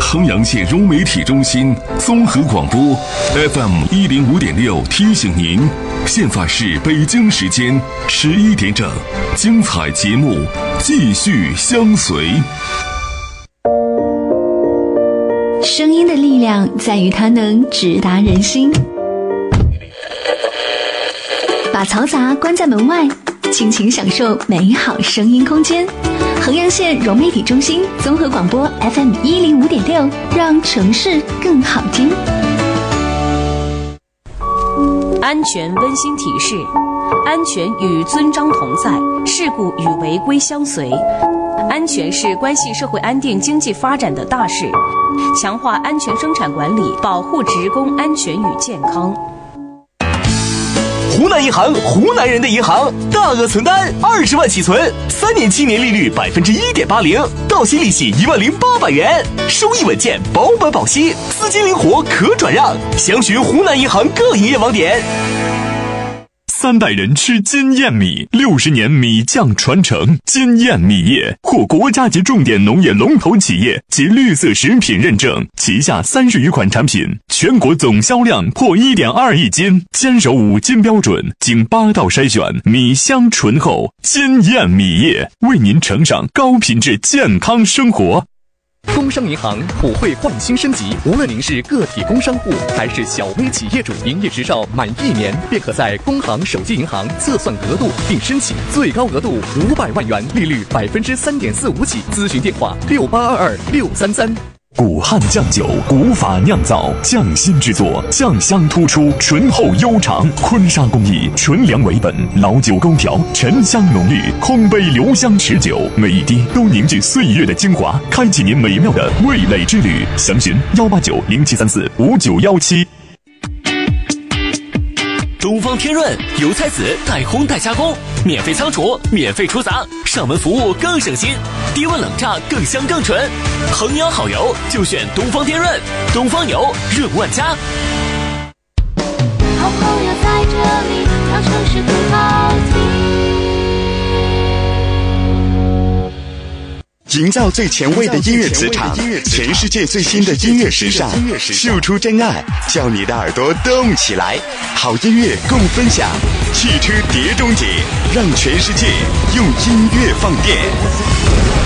衡阳县融媒体中心综合广播 FM105.6提醒您，现在是北京时间11点整，精彩节目继续相随。 声音的力量在于它能直达人心。把嘈杂关在门外，尽情享受美好声音空间。衡阳县融媒体中心综合广播 FM105.6，让城市更好听。 安全温馨提示：安全与遵章同在，事故与违规相随。安全是关系社会安定经济发展的大事，强化安全生产管理，保护职工安全与健康。 湖南银行，湖南人的银行，大额存单20万起存，3年期年利率1.80%，到期利息10800元，收益稳健，保本保息，资金灵活可转让。详询湖南银行各营业网点。 3代人吃金燕米，60年米酱传承。金燕米业获国家级重点农业龙头企业及绿色食品认证，旗下30余款产品，全国总销量破1.2亿斤，坚守5金标准，经8道筛选，米香醇厚。金燕米业为您呈上高品质健康生活。 工商银行普惠焕新升级，无论您是个体工商户还是小微企业主，营业执照满1年便可在工行手机银行测算额度并申请最高额度500万元，利率3.45%起。咨询电话6822-633。 古汉酱酒，古法酿造，匠心制作，酱香突出，醇厚悠长。坤沙工艺，纯粮为本，老酒勾调，沉香浓郁，空杯留香持久，每一滴都凝聚岁月的精华，开启您美妙的味蕾之旅。详询18907345917。 东方天润油菜籽带烘带加工，免费仓储，免费出杂，上门服务更省心，低温冷榨更香更纯。衡阳好油就选东方天润，东方油润万家。 好朋友在这里，让城市更好听。 营造最前卫的音乐磁场，全世界最新的音乐时尚，秀出真爱，叫你的耳朵动起来。好音乐共分享，汽车碟中谍，让全世界用音乐放电。